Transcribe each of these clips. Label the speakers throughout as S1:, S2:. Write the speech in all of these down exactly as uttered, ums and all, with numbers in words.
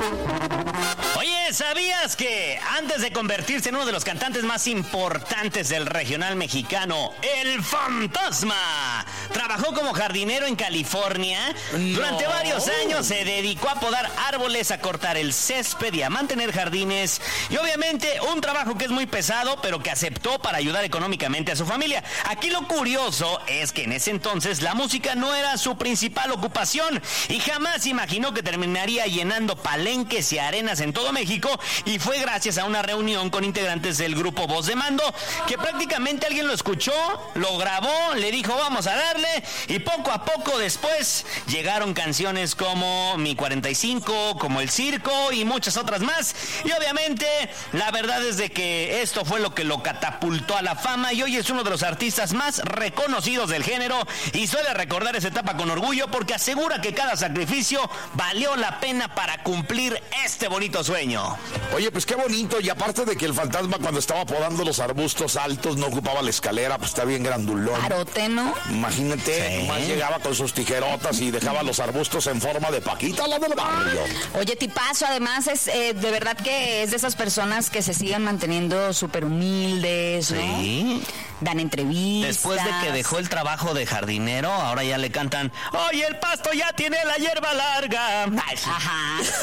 S1: Oye, ¿sabías que antes de convertirse en uno de los cantantes más importantes del regional mexicano, el Fantasma trabajó como jardinero en California? No. Durante varios años se dedicó a podar árboles, a cortar el césped y a mantener jardines. Y obviamente un trabajo que es muy pesado, pero que aceptó para ayudar económicamente a su familia. Aquí lo curioso es que en ese entonces la música no era su principal ocupación y jamás imaginó que terminaría llenando palenques y arenas en todo México, y fue gracias a una reunión con integrantes del grupo Voz de Mando que prácticamente alguien lo escuchó, lo grabó, le dijo vamos a darle, y poco a poco después llegaron canciones como Mi cuarenta y cinco, como El Circo y muchas otras más. Y obviamente la verdad es de que esto fue lo que lo catapultó a la fama y hoy es uno de los artistas más reconocidos del género y suele recordar esa etapa con orgullo porque asegura que cada sacrificio valió la pena para cumplir este bonito sueño.
S2: Oye, pues qué bonito, y aparte de que el Fantasma cuando estaba podando los arbustos altos no ocupaba la escalera, pues está bien grandulón.
S3: Parote, ¿no?
S2: Imagínate,
S1: Sí.
S2: nomás llegaba con sus tijerotas y dejaba los arbustos en forma de Paquita, la del barrio.
S3: Oye, tipazo, además es eh, de verdad que es de esas personas que se siguen manteniendo súper humildes, ¿no?
S1: Sí.
S3: Dan entrevistas.
S1: Después de que dejó el trabajo de jardinero, ahora ya le cantan ¡Oye, el pasto ya tiene la hierba larga! Ay, sí.
S3: Ajá. Eso.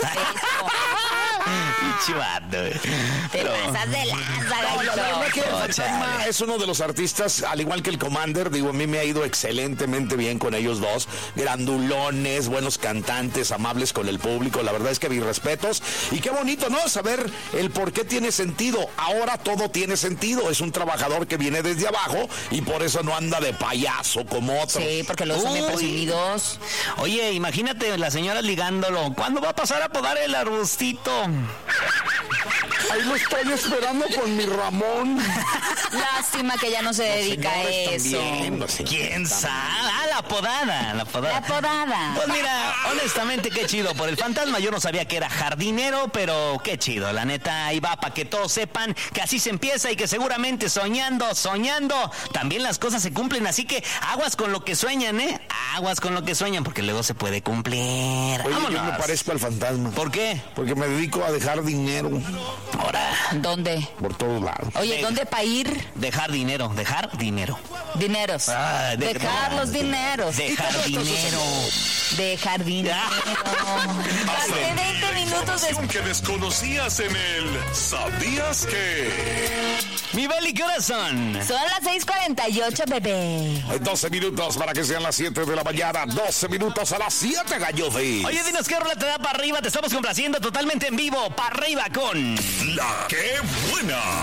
S1: Chivato.
S3: Te pasas de lanza,
S2: No, la verdad que el
S1: Oh,
S2: Fantasma
S1: chale.
S2: es uno de los artistas, al igual que el Commander, digo, a mí me ha ido excelentemente bien con ellos dos, grandulones, buenos cantantes, amables con el público, la verdad es que mis respetos, y qué bonito, ¿no? Saber el por qué tiene sentido, ahora todo tiene sentido, es un trabajador que viene desde abajo y por eso no anda de payaso como otros.
S3: Sí, porque los son bien
S1: Uy.
S3: presumidos.
S1: Oye, imagínate la señora ligándolo. ¿Cuándo va a pasar a podar el arbustito?
S2: Ahí lo estoy esperando con mi Ramón.
S3: Lástima que ya no se dedica a eso.
S2: También, los
S1: ¿Quién
S2: señores
S1: sabe? Ah, la podada, la podada.
S3: La podada.
S1: Pues mira, honestamente, qué chido. Por el Fantasma yo no sabía que era jardinero, pero qué chido. La neta, ahí va para que todos sepan que así se empieza y que seguramente soñando, soñando, también las cosas se cumplen. Así que aguas con lo que sueñan, ¿eh? Aguas con lo que sueñan, porque luego se puede cumplir.
S2: Oye, yo
S1: Vámonos.
S2: me parezco al Fantasma.
S1: ¿Por qué?
S2: Porque me dedico a dejar dinero
S1: Ahora,
S3: ¿Dónde?
S2: por todos lados.
S3: Oye, ¿dónde para ir?
S1: dejar dinero, dejar dinero.
S3: Dineros.
S1: Ah, de-
S3: Dejar los dineros.
S1: Dejar dinero.
S3: Dejar dinero. Hace veinte minutos de...
S4: Información que desconocías en el ¿Sabías que?
S1: Mi Beli, ¿qué horas son?
S3: Son las seis cuarenta y ocho, bebé.
S2: Hay doce minutos para que sean las siete de la mañana. doce minutos a las siete, Gallofi.
S1: Oye, dinos qué rola te da para arriba. Te estamos complaciendo totalmente en vivo. Para arriba con...
S4: La que buena.